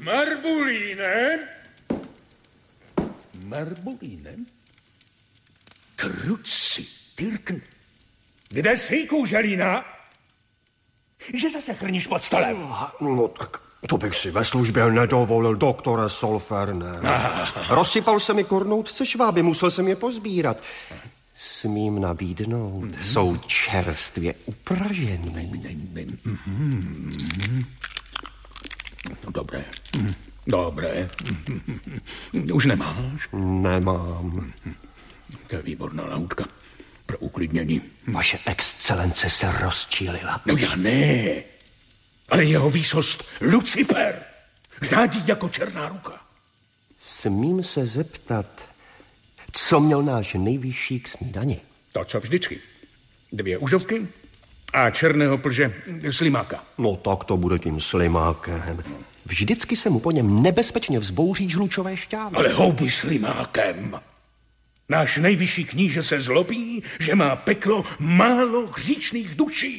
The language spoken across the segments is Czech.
Marbulínem? Kruci, Tyrkn. Kde jsi, kouželína? Že zase chrníš pod stolem? No tak to bych si ve službě nedovolil, doktore Solferne. Rozsypal se mi kornoutce šváby, musel jsem je pozbírat. Smím nabídnout, jsou čerstvě upražený. No, dobré. Už nemáš? Nemám. To je výborná lautka pro uklidnění. Vaše excelence se rozčílila. No já ne, ale jeho výsost Lucifer řádí jako černá ruka. Smím se zeptat, co měl náš nejvyšší k snídani? To, co vždycky. 2 užovky a černého plže slimáka. No tak to bude tím slimákem. Vždycky se mu po něm nebezpečně vzbouří žlučové šťávy. Ale houby slimákem. Náš nejvyšší kníže se zlobí, že má peklo málo hříšných duší.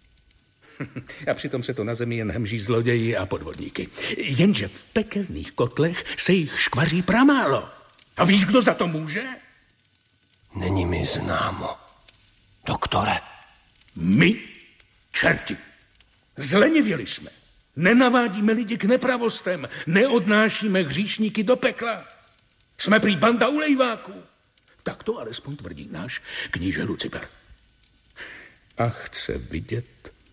A přitom se to na zemi jen hemží zloději a podvodníky. Jenže v pekelných kotlech se jich škvaří pramálo. A víš, kdo za to může? Není mi známo. Doktore. My, čerti. Zlenivěli jsme. Nenavádíme lidi k nepravostem. Neodnášíme hříšníky do pekla. Jsme prý banda ulejváků. Tak to alespoň tvrdí náš kníže Lucifer. A chce vidět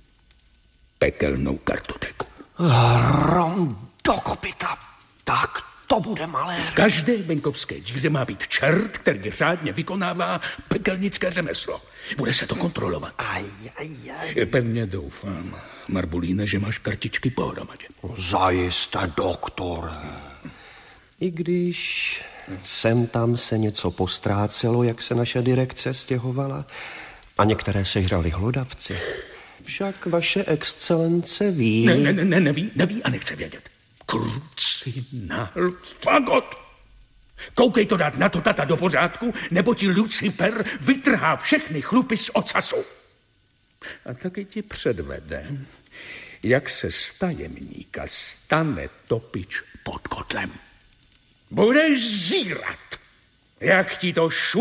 pekelnou kartoteku. Hrom do kopyta. Tak to bude malé. V každé venkovské díře má být čert, který řádně vykonává pekelnické řemeslo. Bude se to kontrolovat. Aj. Pevně doufám, Marbulíne, že máš kartičky pohromadě. Zajisté, doktore. I když sem tam se něco postrácelo, jak se naše direkce stěhovala, a některé sežrali hlodavci. Však vaše excelence ví... Neví a nechce vědět. Kruci náhl fagot. Koukej to dát na to tata do pořádku, nebo ti Lucifer vytrhá všechny chlupy z ocasu. A taky ti předvede, jak se z tajemníka stane topič pod kotlem. Budeš zírat, jak ti to